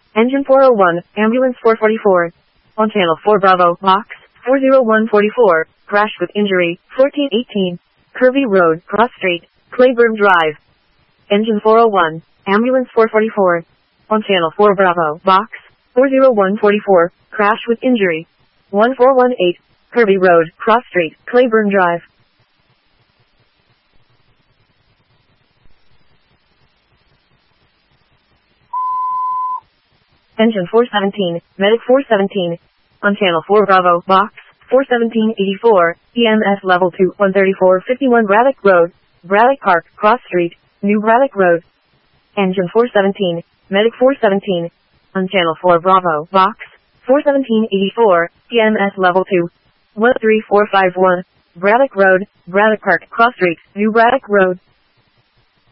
Engine 401, Ambulance 444. On Channel 4 Bravo, Box 40144. Crash with injury, 1418. Kirby Road, Cross Street, Claiborne Drive. Engine 401, Ambulance 444. On Channel 4 Bravo, Box 40144. Crash with injury, 1418. Kirby Road, Cross Street, Claiborne Drive. Engine 417, Medic 417. On Channel 4 Bravo, Box 41784, EMS Level 2, 13451 Braddock Road, Braddock Park, Cross Street, New Braddock Road. Engine 417, Medic 417. On Channel 4 Bravo, Box 41784, EMS Level 2, 13451, Braddock Road, Braddock Park, Cross Street, New Braddock Road.